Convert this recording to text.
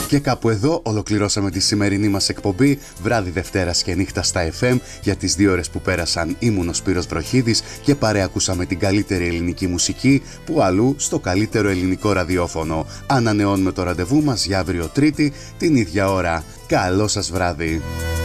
Και κάπου εδώ ολοκληρώσαμε τη σημερινή μας εκπομπή βράδυ Δευτέρας και νύχτα στα FM. Για τις 2 ώρες που πέρασαν ήμουν ο Σπύρος Βροχίδης και παρεακούσαμε την καλύτερη ελληνική μουσική που αλλού στο καλύτερο ελληνικό ραδιόφωνο. Ανανεώνουμε το ραντεβού μας για αύριο Τρίτη την ίδια ώρα. Καλό σας βράδυ.